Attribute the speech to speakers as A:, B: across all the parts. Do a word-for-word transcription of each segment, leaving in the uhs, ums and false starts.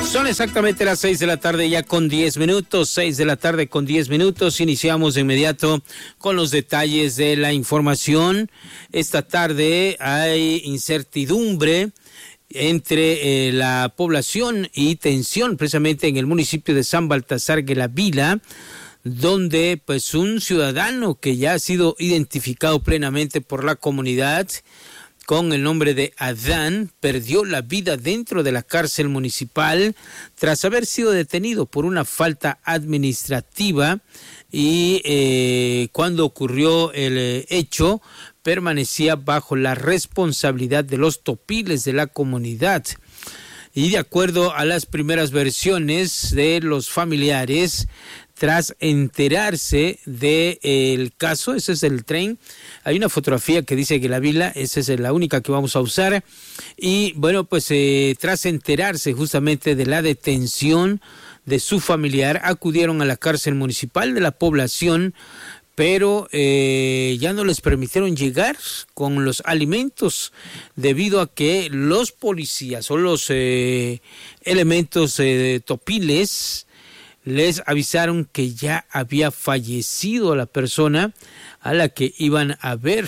A: Son exactamente las seis de la tarde ya con diez minutos, seis de la tarde con diez minutos. Iniciamos de inmediato con los detalles de la información. Esta tarde hay incertidumbre entre eh, la población y tensión precisamente en el municipio de San Baltasar Guelavila, donde pues un ciudadano que ya ha sido identificado plenamente por la comunidad con el nombre de Adán, perdió la vida dentro de la cárcel municipal tras haber sido detenido por una falta administrativa y eh, cuando ocurrió el eh, hecho permanecía bajo la responsabilidad de los topiles de la comunidad. Y de acuerdo a las primeras versiones de los familiares, tras enterarse del caso, ese es el tren, hay una fotografía que dice Guelavila, esa es la única que vamos a usar, y bueno, pues eh, tras enterarse justamente de la detención de su familiar, acudieron a la cárcel municipal de la población, pero eh, ya no les permitieron llegar con los alimentos debido a que los policías o los eh, elementos eh, topiles les avisaron que ya había fallecido la persona a la que iban a ver.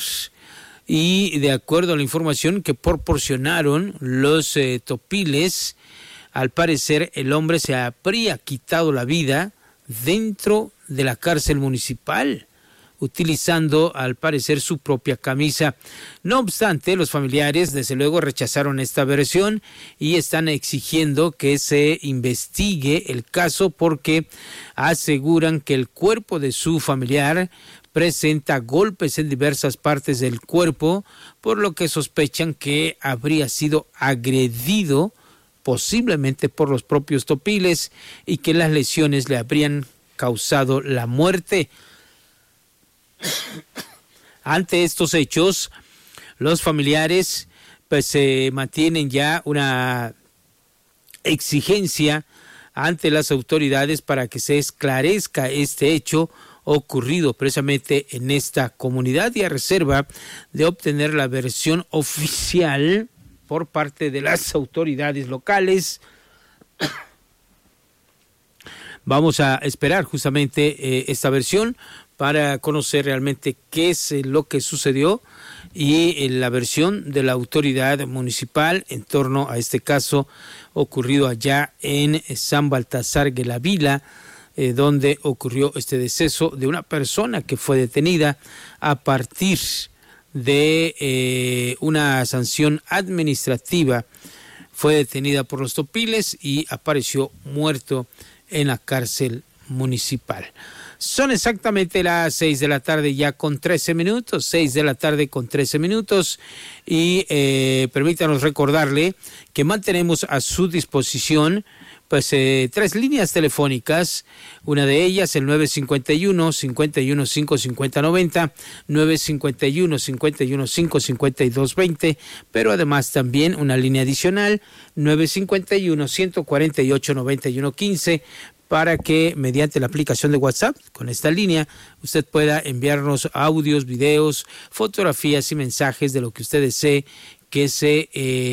A: Y de acuerdo a la información que proporcionaron los eh, topiles, al parecer el hombre se habría quitado la vida dentro de la cárcel municipal, utilizando al parecer su propia camisa. No obstante, los familiares desde luego rechazaron esta versión y están exigiendo que se investigue el caso porque aseguran que el cuerpo de su familiar presenta golpes en diversas partes del cuerpo, por lo que sospechan que habría sido agredido posiblemente por los propios topiles y que las lesiones le habrían causado la muerte. Ante estos hechos, los familiares pues se eh, mantienen ya una exigencia ante las autoridades para que se esclarezca este hecho ocurrido precisamente en esta comunidad y a reserva de obtener la versión oficial por parte de las autoridades locales. Vamos a esperar justamente eh, esta versión para conocer realmente qué es lo que sucedió y la versión de la autoridad municipal en torno a este caso ocurrido allá en San Baltasar Guelavila, eh, donde ocurrió este deceso de una persona que fue detenida a partir de eh, una sanción administrativa. Fue detenida por los topiles y apareció muerto en la cárcel municipal. Son exactamente las seis de la tarde ya con trece minutos, seis de la tarde con trece minutos y eh, permítanos recordarle que mantenemos a su disposición pues eh, tres líneas telefónicas, una de ellas el nueve cinco uno, cinco uno cinco, cinco cero nueve cero, nueve cinco uno, cinco uno cinco, cinco dos dos cero, pero además también una línea adicional nueve cinco uno, uno cuatro ocho, nueve uno uno cinco, para que mediante la aplicación de WhatsApp, con esta línea, usted pueda enviarnos audios, videos, fotografías y mensajes de lo que usted desee que se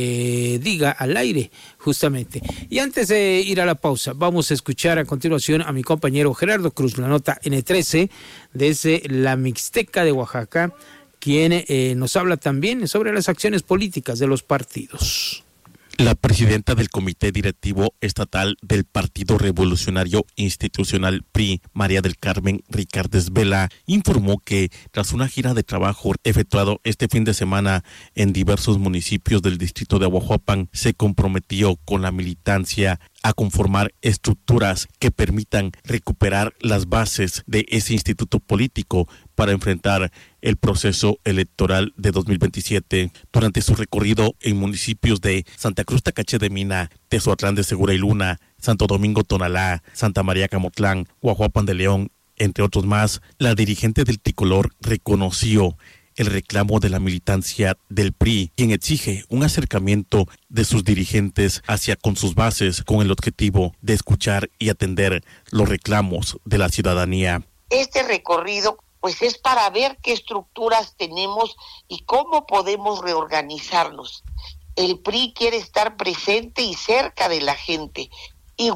A: eh, diga al aire, justamente. Y antes de ir a la pausa, vamos a escuchar a continuación a mi compañero Gerardo Cruz, la nota ene trece, desde la Mixteca de Oaxaca, quien eh, nos habla también sobre las acciones políticas de los partidos.
B: La presidenta del Comité Directivo Estatal del Partido Revolucionario Institucional P R I, María del Carmen Ricardes Vela, informó que tras una gira de trabajo efectuado este fin de semana en diversos municipios del distrito de Ahuajuapan, se comprometió con la militancia a conformar estructuras que permitan recuperar las bases de ese instituto político para enfrentar el proceso electoral de dos mil veintisiete. Durante su recorrido en municipios de Santa Cruz Tacache de Mina, Tezoatlán de Segura y Luna, Santo Domingo Tonalá, Santa María Camotlán, Guajuapan de León, entre otros más, la dirigente del tricolor reconoció el reclamo de la militancia del P R I, quien exige un acercamiento de sus dirigentes hacia con sus bases con el objetivo de escuchar y atender los reclamos de la ciudadanía.
C: Este recorrido pues es para ver qué estructuras tenemos y cómo podemos reorganizarnos. El P R I quiere estar presente y cerca de la gente,